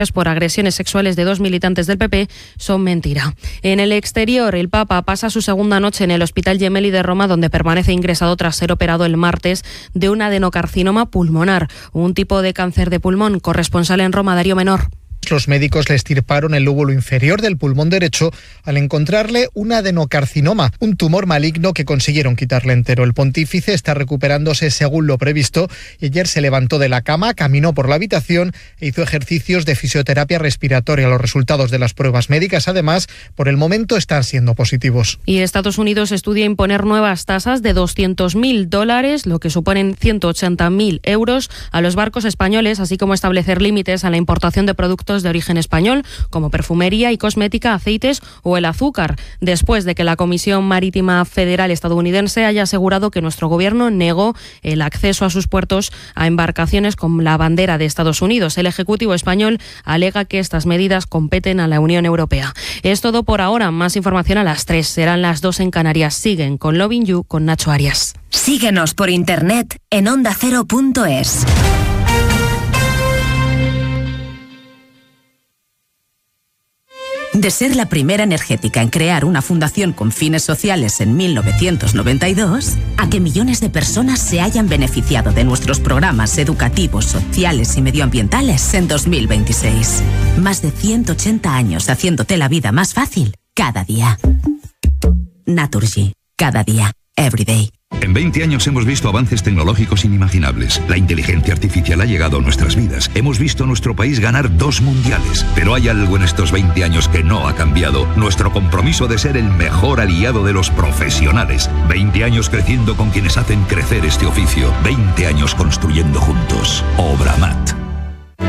por agresiones sexuales de 2 militantes del PP son mentira. En el exterior, el Papa pasa su segunda noche en el Hospital Gemelli de Roma, donde permanece ingresado tras ser operado el martes de un adenocarcinoma pulmonar, un tipo de cáncer de pulmón. Corresponsal en Roma, Darío Menor. Los médicos le extirparon el lóbulo inferior del pulmón derecho al encontrarle un adenocarcinoma, un tumor maligno que consiguieron quitarle entero. El pontífice está recuperándose según lo previsto y ayer se levantó de la cama, caminó por la habitación e hizo ejercicios de fisioterapia respiratoria. Los resultados de las pruebas médicas, además, por el momento están siendo positivos. Y Estados Unidos estudia imponer nuevas tasas de $200.000, lo que suponen 180.000 euros, a los barcos españoles, así como establecer límites a la importación de productos de origen español, como perfumería y cosmética, aceites o el azúcar, después de que la Comisión Marítima Federal estadounidense haya asegurado que nuestro gobierno negó el acceso a sus puertos a embarcaciones con la bandera de Estados Unidos. El Ejecutivo español alega que estas medidas competen a la Unión Europea. Es todo por ahora. Más información a las 3. Serán las 2 en Canarias. Siguen con Loving You con Nacho Arias. Síguenos por internet en ondacero.es. De ser la primera energética en crear una fundación con fines sociales en 1992, a que millones de personas se hayan beneficiado de nuestros programas educativos, sociales y medioambientales en 2026. Más de 180 años haciéndote la vida más fácil cada día. Naturgy. Cada día. Every day. En 20 años hemos visto avances tecnológicos inimaginables. La inteligencia artificial ha llegado a nuestras vidas. Hemos visto a nuestro país ganar 2 mundiales. Pero hay algo en estos 20 años que no ha cambiado. Nuestro compromiso de ser el mejor aliado de los profesionales. 20 años creciendo con quienes hacen crecer este oficio. 20 años construyendo juntos. Obramat.